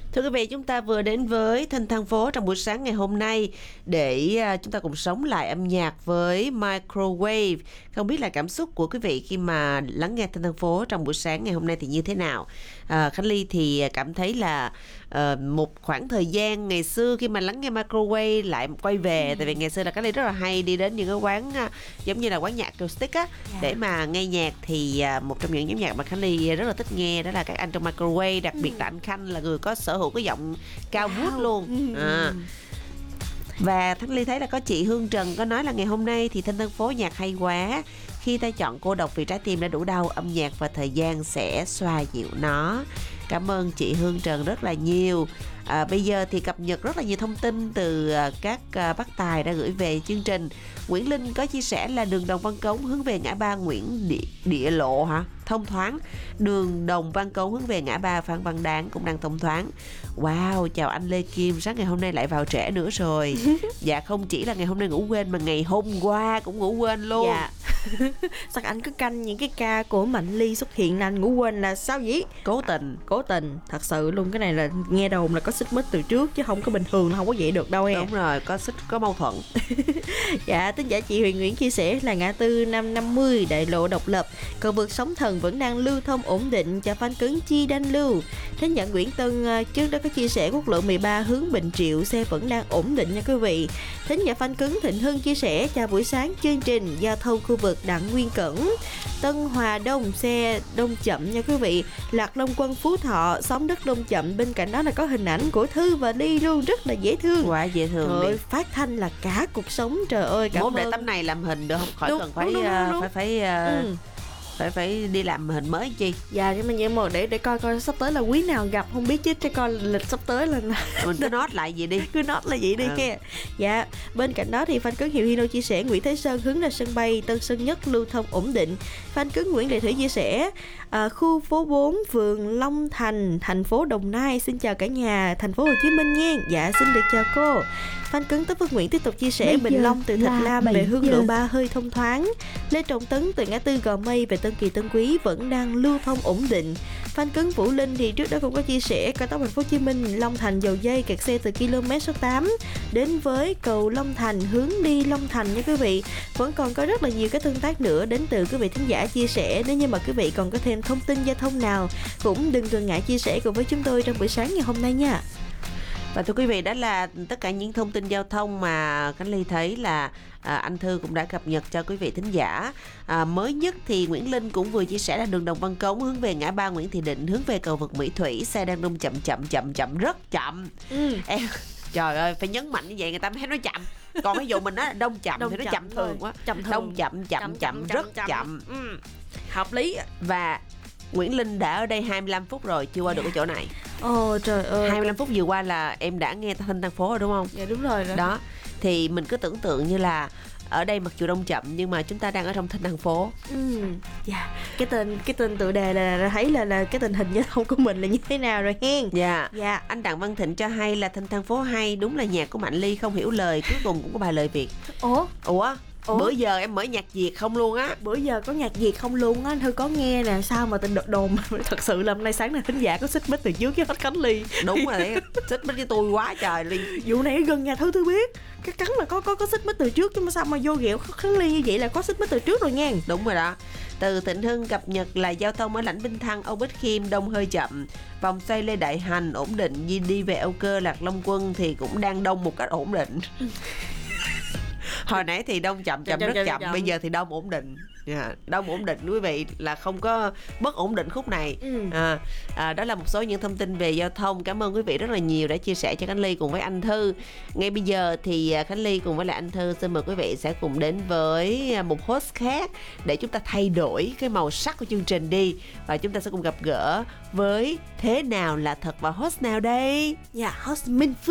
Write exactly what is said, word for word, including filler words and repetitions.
Thưa quý vị, chúng ta vừa đến với Thanh Thang Phố trong buổi sáng ngày hôm nay để uh, chúng ta cùng sống lại âm nhạc với Microwave. Không biết là cảm xúc của quý vị khi mà lắng nghe Thanh Thang Phố trong buổi sáng ngày hôm nay thì như thế nào? Uh, Khánh Ly thì cảm thấy là uh, một khoảng thời gian ngày xưa khi mà lắng nghe Microwave lại quay về. Ừ. Tại vì ngày xưa là Khánh Ly rất là hay đi đến những cái quán uh, giống như là quán nhạc acoustic á, yeah. để mà nghe nhạc. Thì uh, một trong những nhóm nhạc mà Khánh Ly rất là thích nghe đó là các anh trong Microwave, đặc biệt là anh Khanh là người có sở hữu cái giọng cao vút wow. luôn. À. Và Khánh Ly thấy là có chị Hương Trần có nói là ngày hôm nay thì Thanh Thang Phố nhạc hay quá. Khi ta chọn cô độc vì trái tim đã đủ đau, âm nhạc và thời gian sẽ xoa dịu nó. Cảm ơn chị Hương Trần rất là nhiều. À, bây giờ thì cập nhật rất là nhiều thông tin từ các bác tài đã gửi về chương trình. Nguyễn Linh có chia sẻ là đường Đồng Văn Cống hướng về ngã ba Nguyễn Địa, Địa Lộ hả? Thông thoáng. Đường Đồng Văn Cống hướng về ngã ba Phan Văn Đáng cũng đang thông thoáng. Wow, chào anh Lê Kim, sáng ngày hôm nay lại vào trễ nữa rồi. Dạ, không chỉ là ngày hôm nay ngủ quên mà ngày hôm qua cũng ngủ quên luôn. Dạ. Sao anh cứ canh những cái ca của Mạnh Ly xuất hiện là anh ngủ quên là sao vậy? Cố tình. Cố tình, thật sự luôn. Cái này là nghe đồn là có xích mích từ trước chứ không có bình thường, không có vậy được đâu em. Đúng rồi, có xích, có mâu thuẫn. Dạ, tín giả chị Huyền Nguyễn chia sẻ là ngã tư năm năm mươi đại lộ Độc Lập, cầu vượt Sóng Thần vẫn đang lưu thông ổn định, cho phanh cứng chi đanh lưu. Thính giả Nguyễn Tân trước đó có chia sẻ quốc lộ mười ba hướng Bình Triệu xe vẫn đang ổn định nha quý vị. Thính giả phanh cứng Thịnh Hưng chia sẻ chào buổi sáng chương trình, giao thông khu vực Đặng Nguyên Cẩn, Tân Hòa Đông xe đông chậm nha quý vị. Lạc Long Quân Phú Thọ sóng đất đông chậm, bên cạnh đó là có hình ảnh của Thư và Ly luôn, rất là dễ thương. Quá dễ thương. Trời, phát thanh là cả cuộc sống, trời ơi. Cảm Mốt ơn. để tấm này làm hình được không? Khỏi đúng, cần phải đúng, đúng, đúng, đúng. phải phải uh... ừ. phải phải đi làm hình mới chi. Dạ, nhưng mà nhưng mà để để coi coi sắp tới là quý nào gặp không biết chứ, cho coi lịch sắp tới là mình cứ note lại gì đi, cứ note là vậy đi. Ừ. Kia. Dạ, bên cạnh đó thì fan cứng Hiệu Hino chia sẻ Nguyễn Thế Sơn hướng ra sân bay Tân Sơn Nhất lưu thông ổn định. Fan cứng Nguyễn Lệ Thủy chia sẻ à, khu phố bốn phường Long Thành, thành phố Đồng Nai. Xin chào cả nhà thành phố Hồ Chí Minh nha. Dạ, xin được chào cô. Fan cứng Tất Phước Nguyễn tiếp tục chia sẻ bây Bình Long từ Thạch Lam về hướng lộ ba hơi thông thoáng. Lê Trọng Tấn từ ngã tư Gò Mây về Tân Kỳ Tân Quý vẫn đang lưu thông ổn định. Fan cứng Vũ Linh thì trước đó cũng có chia sẻ cao tốc thành phố Hồ Chí Minh Long Thành dầu dây kẹt xe từ km số tám đến với cầu Long Thành hướng đi Long Thành nha quý vị. Vẫn còn có rất là nhiều cái tương tác nữa đến từ quý vị thính giả chia sẻ. Nếu như mà quý vị còn có thêm thông tin giao thông nào cũng đừng ngần ngại chia sẻ cùng với chúng tôi trong buổi sáng ngày hôm nay nha. Và thưa quý vị, đó là tất cả những thông tin giao thông mà Khánh Ly thấy là à, anh Thư cũng đã cập nhật cho quý vị thính giả. À, mới nhất thì Nguyễn Linh cũng vừa chia sẻ là đường Đồng Văn Cống hướng về ngã ba Nguyễn Thị Định hướng về cầu vượt Mỹ Thủy xe đang đông chậm chậm chậm chậm rất chậm. Ừ. Em trời ơi, phải nhấn mạnh như vậy người ta mới thấy nó chậm. Còn ví dụ mình nói là đông chậm đông thì nó chậm, chậm thường quá. Chậm thường. Đông chậm chậm chậm, chậm, chậm rất chậm. chậm. Ừ. Hợp lý. Và Nguyễn Linh đã ở đây hai mươi lăm phút rồi chưa qua được cái chỗ này. Ồ trời ơi. hai mươi lăm phút vừa qua là em đã nghe Thanh Thang Phố rồi đúng không? Dạ đúng rồi đó. Đó. Thì mình cứ tưởng tượng như là ở đây mặc dù đông chậm nhưng mà chúng ta đang ở trong Thanh Thang Phố. Ừ. Dạ. Cái tên cái tên tựa đề là, là thấy là là cái tình hình giao thông của mình là như thế nào rồi hen. Dạ. Dạ. Anh Đặng Văn Thịnh cho hay là Thanh Thang Phố hay, đúng là nhạc của Mạnh Ly không hiểu lời, cuối cùng cũng có bài lời Việt. Ủa? Ủa? Ủa? Bữa giờ em mở nhạc Việt không luôn á. Bữa giờ có nhạc Việt không luôn á. Anh Thư có nghe nè. Sao mà tình đồn mà thật sự là hôm nay sáng nay thính giả có xích mích từ trước với hết Khánh Ly. Đúng rồi đấy. Xích mích với tôi quá trời Ly. Vụ này gần nhà Thư Thư biết. Cái cắn là có có có xích mích từ trước, chứ mà sao mà vô ghẹo Khánh Ly như vậy là có xích mích từ trước rồi nha. Đúng rồi đó. Từ Thịnh Hưng cập nhật là giao thông ở Lãnh Vinh Thăng, Âu Bích Khiêm đông hơi chậm, vòng xoay Lê Đại Hành ổn định, đi đi về Âu Cơ Lạc Long Quân thì cũng đang đông một cách ổn định. Hồi nãy thì đông chậm chậm, chậm rất chậm, chậm, chậm, bây giờ thì đông ổn định. Yeah, đông ổn định quý vị, là không có bất ổn định khúc này. Ừ. À, à, đó là một số những thông tin về giao thông. Cảm ơn quý vị rất là nhiều đã chia sẻ cho Khánh Ly cùng với anh Thư. Ngay bây giờ thì Khánh Ly cùng với lại anh Thư xin mời quý vị sẽ cùng đến với một host khác để chúng ta thay đổi cái màu sắc của chương trình đi, và chúng ta sẽ cùng gặp gỡ với thế nào là thật và host nào đây. Dạ, yeah, host Minh Phương.